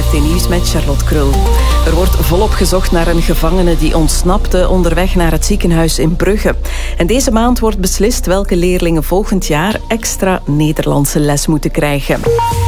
VRT Nieuws met Charlotte Krul. Er wordt volop gezocht naar een gevangene die ontsnapte onderweg naar het ziekenhuis in Brugge. En deze maand wordt beslist welke leerlingen volgend jaar extra Nederlandse les moeten krijgen.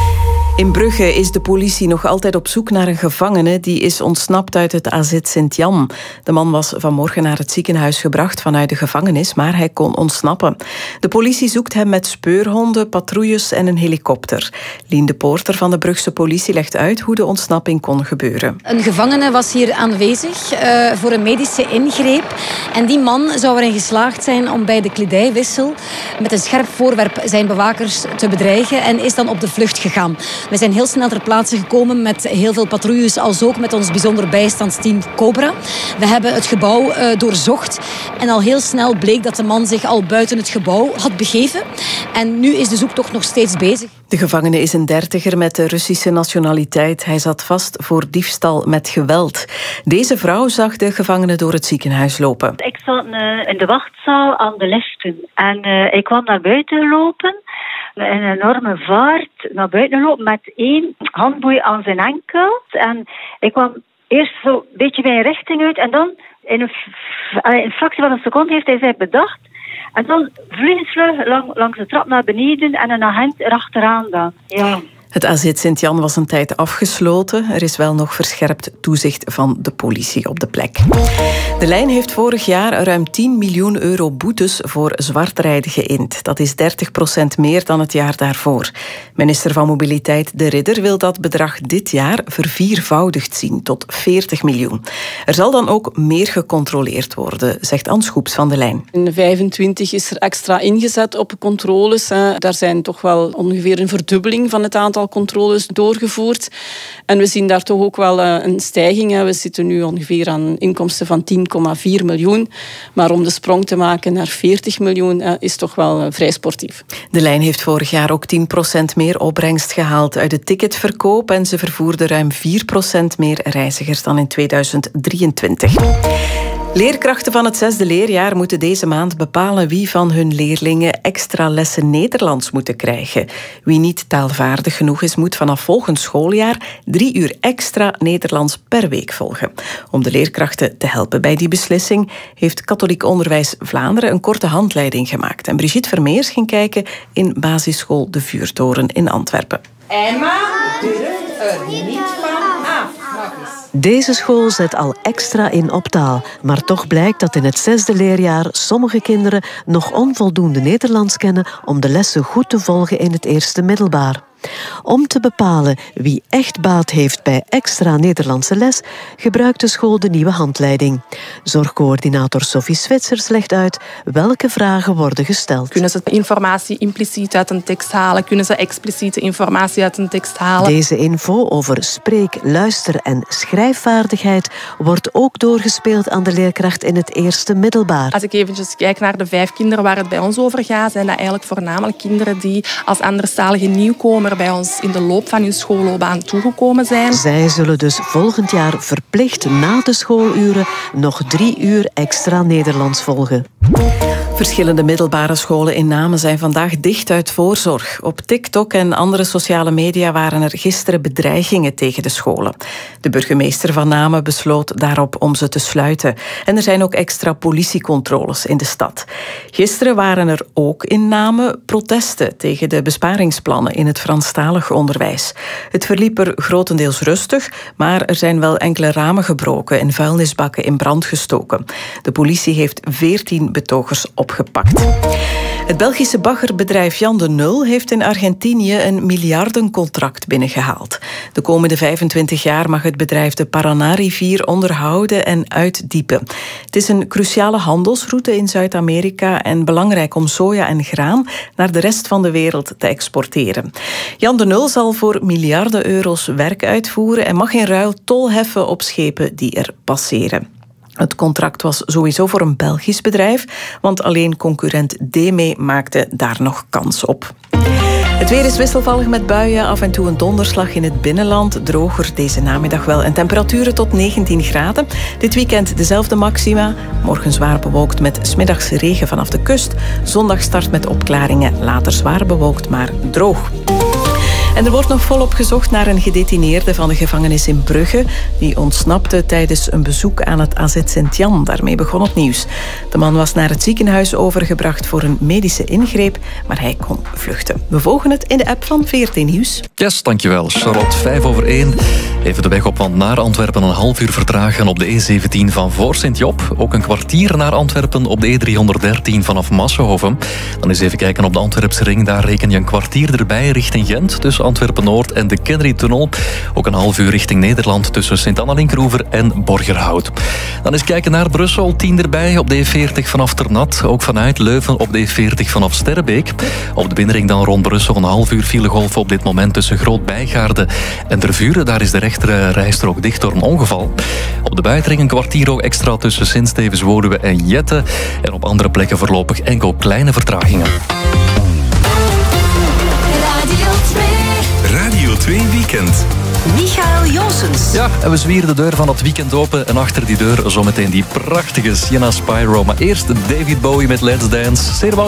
In Brugge is de politie nog altijd op zoek naar een gevangene die is ontsnapt uit het AZ Sint-Jan. De man was vanmorgen naar het ziekenhuis gebracht vanuit de gevangenis, maar hij kon ontsnappen. De politie zoekt hem met speurhonden, patrouilles en een helikopter. Lien de Poorter van de Brugse politie legt uit hoe de ontsnapping kon gebeuren. Een gevangene was hier aanwezig voor een medische ingreep. En die man zou erin geslaagd zijn om bij de kledijwissel met een scherp voorwerp zijn bewakers te bedreigen en is dan op de vlucht gegaan. We zijn heel snel ter plaatse gekomen met heel veel patrouilles, als ook met ons bijzonder bijstandsteam Cobra. We hebben het gebouw doorzocht en al heel snel bleek dat de man zich al buiten het gebouw had begeven. En nu is de zoektocht nog steeds bezig. De gevangene is een 30er met de Russische nationaliteit. Hij zat vast voor diefstal met geweld. Deze vrouw zag de gevangene door het ziekenhuis lopen. Ik zat in de wachtzaal aan de liften en ik kwam naar buiten lopen. Een enorme vaart naar buiten lopen met 1 handboei aan zijn enkel. En ik kwam eerst zo een beetje mijn richting uit. En dan in een fractie van een seconde heeft hij zich bedacht. En dan vliegensvlug langs de trap naar beneden en een agent erachteraan dan. Ja. Het AZ Sint-Jan was een tijd afgesloten. Er is wel nog verscherpt toezicht van de politie op de plek. De Lijn heeft vorig jaar ruim 10 miljoen euro boetes voor zwartrijden geïnd. Dat is 30% meer dan het jaar daarvoor. Minister van Mobiliteit De Ridder wil dat bedrag dit jaar verviervoudigd zien tot 40 miljoen. Er zal dan ook meer gecontroleerd worden, zegt Anne Schoeps van De Lijn. In 25 is er extra ingezet op controles. Daar zijn toch wel ongeveer een verdubbeling van het aantal controles doorgevoerd. En we zien daar toch ook wel een stijging. We zitten nu ongeveer aan inkomsten van 10,4 miljoen. Maar om de sprong te maken naar 40 miljoen is toch wel vrij sportief. De Lijn heeft vorig jaar ook 10% meer opbrengst gehaald uit de ticketverkoop en ze vervoerde ruim 4% meer reizigers dan in 2023. Leerkrachten van het 6e leerjaar moeten deze maand bepalen wie van hun leerlingen extra lessen Nederlands moeten krijgen. Wie niet taalvaardig genoeg is, moet vanaf volgend schooljaar 3 uur extra Nederlands per week volgen. Om de leerkrachten te helpen bij die beslissing heeft Katholiek Onderwijs Vlaanderen een korte handleiding gemaakt. En Brigitte Vermeers ging kijken in basisschool De Vuurtoren in Antwerpen. Emma durft er niet van af. Deze school zet al extra in op taal, maar toch blijkt dat in het 6e leerjaar sommige kinderen nog onvoldoende Nederlands kennen om de lessen goed te volgen in het eerste middelbaar. Om te bepalen wie echt baat heeft bij extra Nederlandse les, gebruikt de school de nieuwe handleiding. Zorgcoördinator Sophie Zwitsers legt uit welke vragen worden gesteld. Kunnen ze informatie impliciet uit een tekst halen? Kunnen ze expliciete informatie uit een tekst halen? Deze info over spreek-, luister- en schrijfvaardigheid wordt ook doorgespeeld aan de leerkracht in het eerste middelbaar. Als ik eventjes kijk naar de 5 kinderen waar het bij ons over gaat, zijn dat eigenlijk voornamelijk kinderen die als anderstalige nieuwkomer bij ons in de loop van hun schoolloopbaan toegekomen zijn. Zij zullen dus volgend jaar verplicht na de schooluren nog 3 uur extra Nederlands volgen. Verschillende middelbare scholen in Namen zijn vandaag dicht uit voorzorg. Op TikTok en andere sociale media waren er gisteren bedreigingen tegen de scholen. De burgemeester van Namen besloot daarop om ze te sluiten. En er zijn ook extra politiecontroles in de stad. Gisteren waren er ook in Namen protesten tegen de besparingsplannen in het Franstalig onderwijs. Het verliep er grotendeels rustig, maar er zijn wel enkele ramen gebroken en vuilnisbakken in brand gestoken. De politie heeft 14 betogers opgepakt. Het Belgische baggerbedrijf Jan de Nul heeft in Argentinië een miljardencontract binnengehaald. De komende 25 jaar mag het bedrijf de Paraná-rivier onderhouden en uitdiepen. Het is een cruciale handelsroute in Zuid-Amerika en belangrijk om soja en graan naar de rest van de wereld te exporteren. Jan de Nul zal voor miljarden euro's werk uitvoeren en mag in ruil tol heffen op schepen die er passeren. Het contract was sowieso voor een Belgisch bedrijf, want alleen concurrent DEME maakte daar nog kans op. Het weer is wisselvallig met buien, af en toe een donderslag in het binnenland. Droger deze namiddag wel en temperaturen tot 19 graden. Dit weekend dezelfde maxima. Morgen zwaar bewolkt met 's middags regen vanaf de kust. Zondag start met opklaringen, later zwaar bewolkt, maar droog. En er wordt nog volop gezocht naar een gedetineerde van de gevangenis in Brugge. Die ontsnapte tijdens een bezoek aan het AZ Sint-Jan. Daarmee begon het nieuws. De man was naar het ziekenhuis overgebracht voor een medische ingreep, maar hij kon vluchten. We volgen het in de app van VRT Nieuws. Yes, dankjewel. Charlotte, 5:01. Even de weg op, want naar Antwerpen een half uur vertragen op de E17 van voor Sint-Job. Ook een kwartier naar Antwerpen op de E313 vanaf Massenhoven. Dan eens even kijken op de Antwerpse ring. Daar reken je een kwartier erbij richting Gent, tussen Antwerpen-Noord en de Kennery-tunnel. Ook een half uur richting Nederland tussen Sint-Anna-Linkroever en Borgerhout. Dan eens kijken naar Brussel, 10 erbij op de E40 vanaf Ternat. Ook vanuit Leuven op de E40 vanaf Sterrebeek. Op de binnenring dan rond Brussel een half uur filegolf op dit moment tussen Groot-Bijgaarde en Tervuren. Daar is de rechtere rijstrook dicht door een ongeval. Op de buitenring een kwartier ook extra tussen Sint-Stevens-Woluwe en Jette. En op andere plekken voorlopig enkel kleine vertragingen. Radio 2 Weekend. Michael Jonsens. Ja, en we zwieren de deur van het weekend open. En achter die deur zometeen die prachtige Sienna Spyro. Maar eerst David Bowie met Let's Dance. Zeer